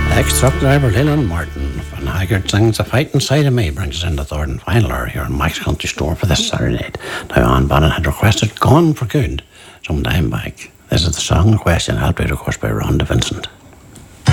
Ex-truck driver Leland Martin Van Haggard sings A Fight Inside of Me, brings us in the third and final hour here in Mike's Country Store for this Saturday night. Now, Ann Bannon had requested Gone for Good some time back. This is the song in question, helped out, of course, by Rhonda Vincent.